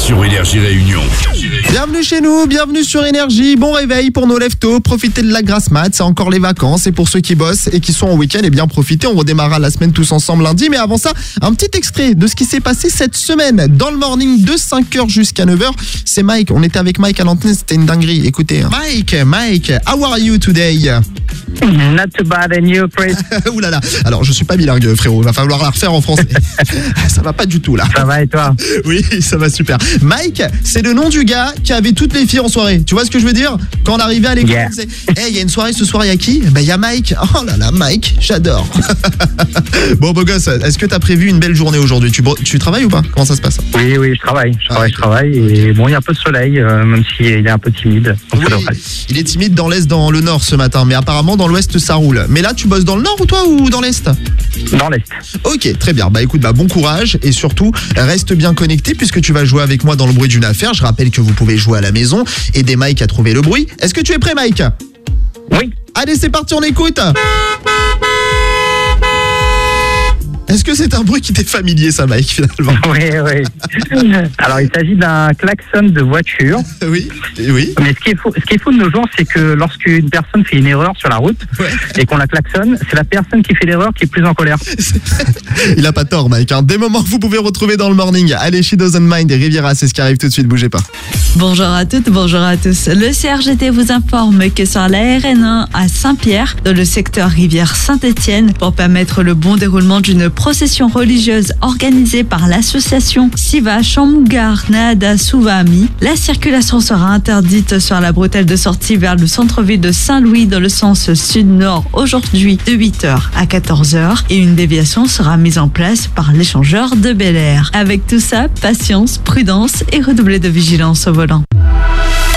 sur Énergie Réunion. Bienvenue chez nous, bienvenue sur Énergie. Bon réveil pour nos lève-tôt. Profitez de la grasse mat, c'est encore les vacances. Et pour ceux qui bossent et qui sont en week-end, eh bien profitez. On redémarrera la semaine tous ensemble lundi. Mais avant ça, un petit extrait de ce qui s'est passé cette semaine dans le morning de 5h jusqu'à 9h. C'est Mike. On était avec Mike à l'antenne, c'était une dinguerie. Écoutez, Mike, how are you today? Not too bad, and you, Chris? Ouh là là. Alors, je suis pas bilingue, frérot. Il va falloir la refaire en français. Ça va pas du tout, là. Ça va et toi? Oui, ça va super. Mike, c'est le nom du gars qui avait toutes les filles en soirée. Tu vois ce que je veux dire? Quand on arrivait à l'école, Yeah. on disait hey, il y a une soirée ce soir, il y a qui? Ben, il y a Mike. Oh là là, Mike, j'adore. Bon, beau gosse, est-ce que t'as prévu une belle journée aujourd'hui? Tu travailles ou pas? Comment ça se passe? Oui, je travaille. Je travaille. Et bon, il y a un peu de soleil, même s'il est un peu timide. Donc Oui, ça devrait. il est timide dans l'est, dans le nord ce matin, mais apparemment dans l'ouest ça roule. Mais là, tu bosses dans le nord ou toi ou dans l'est? Dans l'Est. Ok, très bien. Bah écoute, bon courage et surtout reste bien connecté puisque tu vas jouer avec moi dans le bruit d'une affaire. Je rappelle que vous pouvez jouer à la maison, aider Mike à trouver le bruit. Est-ce que tu es prêt, Mike? Oui. Allez, c'est parti, on écoute. Est-ce que c'est un bruit qui t'est familier, ça, Mike, finalement? Oui. Alors, il s'agit d'un klaxon de voiture. Oui. Mais ce qui est fou de nos jours, c'est que lorsqu'une personne fait une erreur sur la route et qu'on la klaxonne, c'est la personne qui fait l'erreur qui est plus en colère. Il a pas tort, Mike. Des moments que vous pouvez retrouver dans le morning. Allez, She Doesn't Mind et Riviera, c'est ce qui arrive tout de suite. Bougez pas. Bonjour à toutes, bonjour à tous. Le CRGT vous informe que sur la RN1 à Saint-Pierre, dans le secteur rivière Saint-Étienne, pour permettre le bon déroulement d'une procession religieuse organisée par l'association Siva Shamgar Nada Souvami, la circulation sera interdite sur la bretelle de sortie vers le centre-ville de Saint-Louis dans le sens sud-nord aujourd'hui de 8h à 14h et une déviation sera mise en place par l'échangeur de Bel Air. Avec tout ça, patience, prudence et redoubler de vigilance au volant.